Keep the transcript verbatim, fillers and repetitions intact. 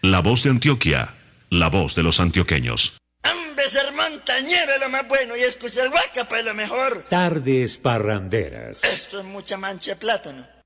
La voz de Antioquia, la voz de los antioqueños. ¡Hombre, ser montañero es lo más bueno y escuchar Guacapa es lo mejor! Tardes parranderas. Esto es mucha mancha de plátano.